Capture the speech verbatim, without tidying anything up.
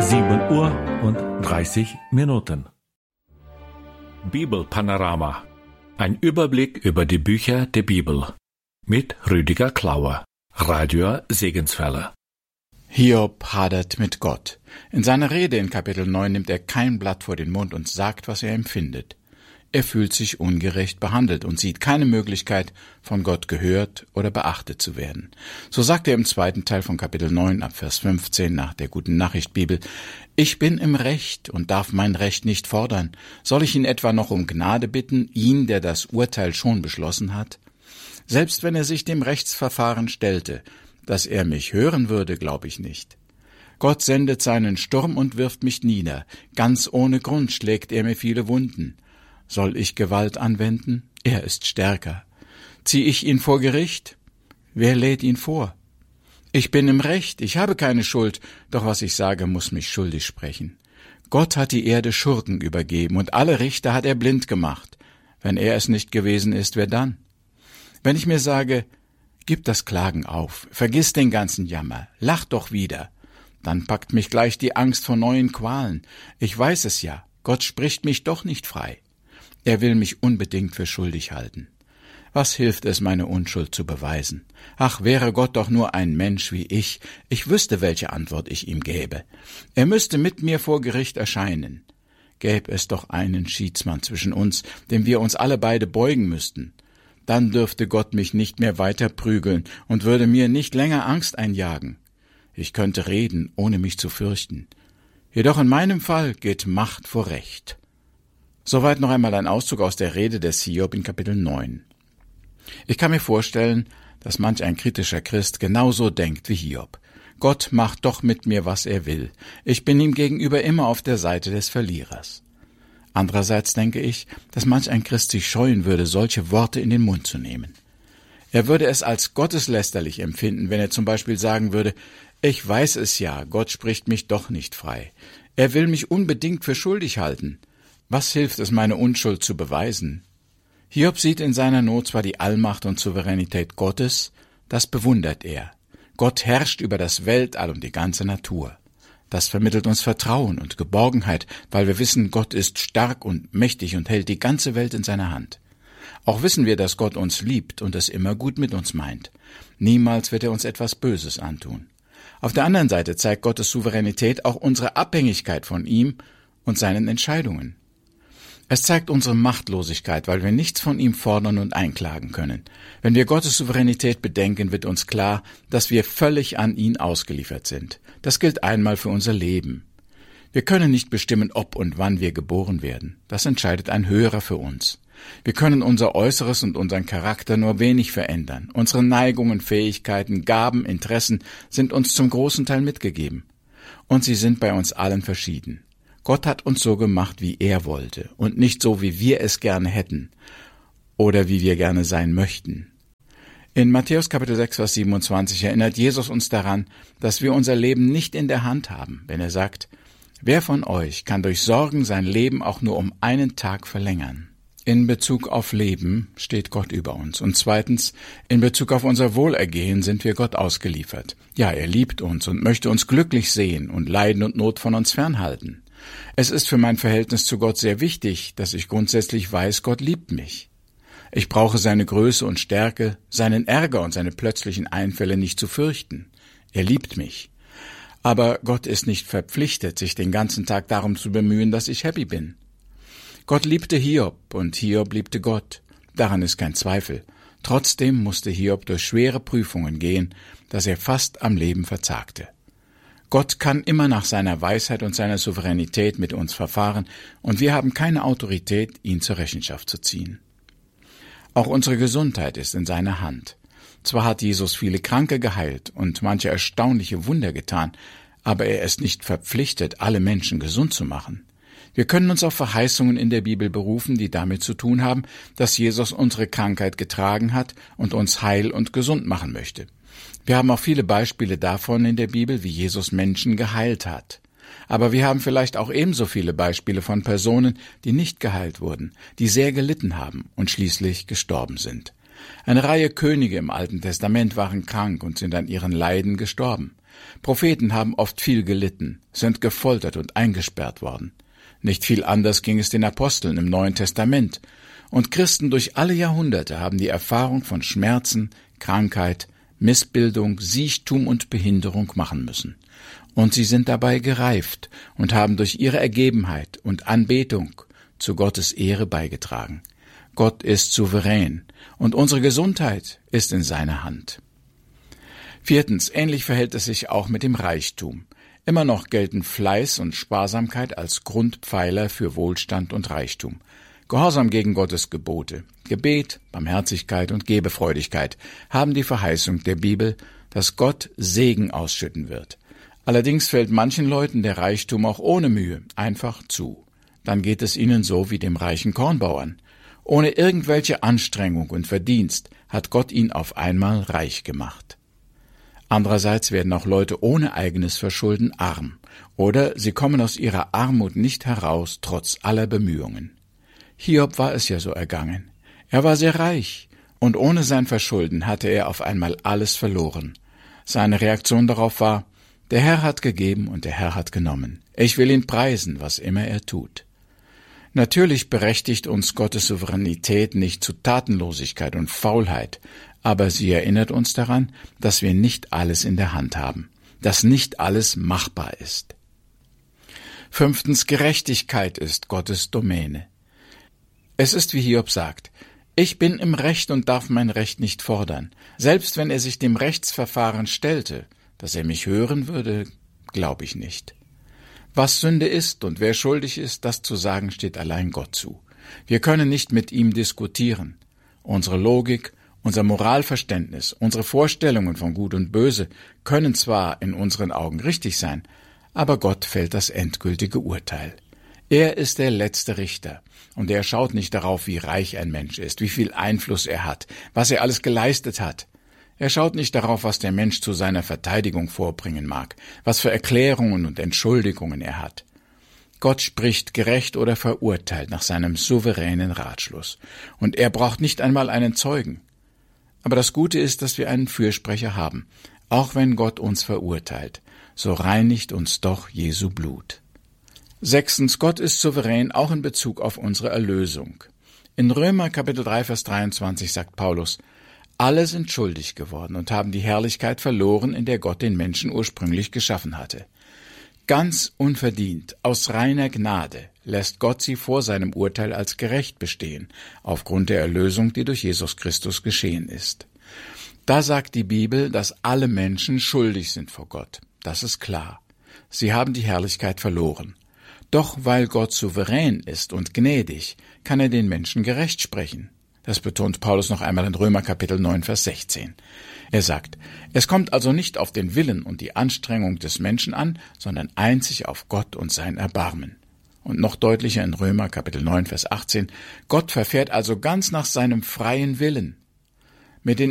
sieben Uhr und dreißig Minuten. Bibelpanorama. Ein Überblick über die Bücher der Bibel. Mit Rüdiger Klauer. Radio Segenswelle. Hiob hadert mit Gott. In seiner Rede in Kapitel neun nimmt er kein Blatt vor den Mund und sagt, was er empfindet. Er fühlt sich ungerecht behandelt und sieht keine Möglichkeit, von Gott gehört oder beachtet zu werden. So sagt er im zweiten Teil von Kapitel neun ab Vers fünfzehn nach der Guten Nachricht Bibel: Ich bin im Recht und darf mein Recht nicht fordern. Soll ich ihn etwa noch um Gnade bitten, ihn, der das Urteil schon beschlossen hat? Selbst wenn er sich dem Rechtsverfahren stellte, dass er mich hören würde, glaube ich nicht. Gott sendet seinen Sturm und wirft mich nieder. Ganz ohne Grund schlägt er mir viele Wunden. Soll ich Gewalt anwenden? Er ist stärker. Zieh ich ihn vor Gericht? Wer lädt ihn vor? Ich bin im Recht, ich habe keine Schuld, doch was ich sage, muss mich schuldig sprechen. Gott hat die Erde Schurken übergeben und alle Richter hat er blind gemacht. Wenn er es nicht gewesen ist, wer dann? Wenn ich mir sage, gib das Klagen auf, vergiss den ganzen Jammer, lach doch wieder, dann packt mich gleich die Angst vor neuen Qualen. Ich weiß es ja, Gott spricht mich doch nicht frei. Er will mich unbedingt für schuldig halten. Was hilft es, meine Unschuld zu beweisen? Ach, wäre Gott doch nur ein Mensch wie ich, ich wüsste, welche Antwort ich ihm gäbe. Er müsste mit mir vor Gericht erscheinen. Gäbe es doch einen Schiedsmann zwischen uns, dem wir uns alle beide beugen müssten. Dann dürfte Gott mich nicht mehr weiter prügeln und würde mir nicht länger Angst einjagen. Ich könnte reden, ohne mich zu fürchten. Jedoch in meinem Fall geht Macht vor Recht. Soweit noch einmal ein Auszug aus der Rede des Hiob in Kapitel neun. Ich kann mir vorstellen, dass manch ein kritischer Christ genauso denkt wie Hiob. Gott macht doch mit mir, was er will. Ich bin ihm gegenüber immer auf der Seite des Verlierers. Andererseits denke ich, dass manch ein Christ sich scheuen würde, solche Worte in den Mund zu nehmen. Er würde es als gotteslästerlich empfinden, wenn er zum Beispiel sagen würde: Ich weiß es ja, Gott spricht mich doch nicht frei. Er will mich unbedingt für schuldig halten. Was hilft es, meine Unschuld zu beweisen? Hiob sieht in seiner Not zwar die Allmacht und Souveränität Gottes, das bewundert er. Gott herrscht über das Weltall und die ganze Natur. Das vermittelt uns Vertrauen und Geborgenheit, weil wir wissen, Gott ist stark und mächtig und hält die ganze Welt in seiner Hand. Auch wissen wir, dass Gott uns liebt und es immer gut mit uns meint. Niemals wird er uns etwas Böses antun. Auf der anderen Seite zeigt Gottes Souveränität auch unsere Abhängigkeit von ihm und seinen Entscheidungen. Es zeigt unsere Machtlosigkeit, weil wir nichts von ihm fordern und einklagen können. Wenn wir Gottes Souveränität bedenken, wird uns klar, dass wir völlig an ihn ausgeliefert sind. Das gilt einmal für unser Leben. Wir können nicht bestimmen, ob und wann wir geboren werden. Das entscheidet ein Höherer für uns. Wir können unser Äußeres und unseren Charakter nur wenig verändern. Unsere Neigungen, Fähigkeiten, Gaben, Interessen sind uns zum großen Teil mitgegeben. Und sie sind bei uns allen verschieden. Gott hat uns so gemacht, wie er wollte, und nicht so, wie wir es gerne hätten oder wie wir gerne sein möchten. In Matthäus Kapitel sechs, Vers siebenundzwanzig erinnert Jesus uns daran, dass wir unser Leben nicht in der Hand haben, wenn er sagt: Wer von euch kann durch Sorgen sein Leben auch nur um einen Tag verlängern? In Bezug auf Leben steht Gott über uns. Und zweitens, in Bezug auf unser Wohlergehen sind wir Gott ausgeliefert. Ja, er liebt uns und möchte uns glücklich sehen und Leiden und Not von uns fernhalten. Es ist für mein Verhältnis zu Gott sehr wichtig, dass ich grundsätzlich weiß, Gott liebt mich. Ich brauche seine Größe und Stärke, seinen Ärger und seine plötzlichen Einfälle nicht zu fürchten. Er liebt mich. Aber Gott ist nicht verpflichtet, sich den ganzen Tag darum zu bemühen, dass ich happy bin. Gott liebte Hiob und Hiob liebte Gott. Daran ist kein Zweifel. Trotzdem musste Hiob durch schwere Prüfungen gehen, dass er fast am Leben verzagte. Gott kann immer nach seiner Weisheit und seiner Souveränität mit uns verfahren, und wir haben keine Autorität, ihn zur Rechenschaft zu ziehen. Auch unsere Gesundheit ist in seiner Hand. Zwar hat Jesus viele Kranke geheilt und manche erstaunliche Wunder getan, aber er ist nicht verpflichtet, alle Menschen gesund zu machen. Wir können uns auf Verheißungen in der Bibel berufen, die damit zu tun haben, dass Jesus unsere Krankheit getragen hat und uns heil und gesund machen möchte. Wir haben auch viele Beispiele davon in der Bibel, wie Jesus Menschen geheilt hat. Aber wir haben vielleicht auch ebenso viele Beispiele von Personen, die nicht geheilt wurden, die sehr gelitten haben und schließlich gestorben sind. Eine Reihe Könige im Alten Testament waren krank und sind an ihren Leiden gestorben. Propheten haben oft viel gelitten, sind gefoltert und eingesperrt worden. Nicht viel anders ging es den Aposteln im Neuen Testament. Und Christen durch alle Jahrhunderte haben die Erfahrung von Schmerzen, Krankheit, Missbildung, Siechtum und Behinderung machen müssen. Und sie sind dabei gereift und haben durch ihre Ergebenheit und Anbetung zu Gottes Ehre beigetragen. Gott ist souverän und unsere Gesundheit ist in seiner Hand. Viertens, ähnlich verhält es sich auch mit dem Reichtum. Immer noch gelten Fleiß und Sparsamkeit als Grundpfeiler für Wohlstand und Reichtum. Gehorsam gegen Gottes Gebote, Gebet, Barmherzigkeit und Gebefreudigkeit haben die Verheißung der Bibel, dass Gott Segen ausschütten wird. Allerdings fällt manchen Leuten der Reichtum auch ohne Mühe einfach zu. Dann geht es ihnen so wie dem reichen Kornbauern. Ohne irgendwelche Anstrengung und Verdienst hat Gott ihn auf einmal reich gemacht. Andererseits werden auch Leute ohne eigenes Verschulden arm, oder sie kommen aus ihrer Armut nicht heraus, trotz aller Bemühungen. Hiob war es ja so ergangen. Er war sehr reich, und ohne sein Verschulden hatte er auf einmal alles verloren. Seine Reaktion darauf war: Der Herr hat gegeben und der Herr hat genommen. Ich will ihn preisen, was immer er tut. Natürlich berechtigt uns Gottes Souveränität nicht zu Tatenlosigkeit und Faulheit, aber sie erinnert uns daran, dass wir nicht alles in der Hand haben, dass nicht alles machbar ist. Fünftens, Gerechtigkeit ist Gottes Domäne. Es ist, wie Hiob sagt: Ich bin im Recht und darf mein Recht nicht fordern. Selbst wenn er sich dem Rechtsverfahren stellte, dass er mich hören würde, glaube ich nicht. Was Sünde ist und wer schuldig ist, das zu sagen, steht allein Gott zu. Wir können nicht mit ihm diskutieren. Unsere Logik, unser Moralverständnis, unsere Vorstellungen von Gut und Böse können zwar in unseren Augen richtig sein, aber Gott fällt das endgültige Urteil. Er ist der letzte Richter, und er schaut nicht darauf, wie reich ein Mensch ist, wie viel Einfluss er hat, was er alles geleistet hat. Er schaut nicht darauf, was der Mensch zu seiner Verteidigung vorbringen mag, was für Erklärungen und Entschuldigungen er hat. Gott spricht gerecht oder verurteilt nach seinem souveränen Ratschluss, und er braucht nicht einmal einen Zeugen. Aber das Gute ist, dass wir einen Fürsprecher haben. Auch wenn Gott uns verurteilt, so reinigt uns doch Jesu Blut. Sechstens, Gott ist souverän auch in Bezug auf unsere Erlösung. In Römer Kapitel drei, Vers dreiundzwanzig sagt Paulus: Alle sind schuldig geworden und haben die Herrlichkeit verloren, in der Gott den Menschen ursprünglich geschaffen hatte. Ganz unverdient, aus reiner Gnade, lässt Gott sie vor seinem Urteil als gerecht bestehen, aufgrund der Erlösung, die durch Jesus Christus geschehen ist. Da sagt die Bibel, dass alle Menschen schuldig sind vor Gott. Das ist klar. Sie haben die Herrlichkeit verloren. Doch weil Gott souverän ist und gnädig, kann er den Menschen gerecht sprechen. Das betont Paulus noch einmal in Römer Kapitel neun, Vers sechzehn. Er sagt: Es kommt also nicht auf den Willen und die Anstrengung des Menschen an, sondern einzig auf Gott und sein Erbarmen. Und noch deutlicher in Römer Kapitel neun, Vers achtzehn: Gott verfährt also ganz nach seinem freien Willen. Mit den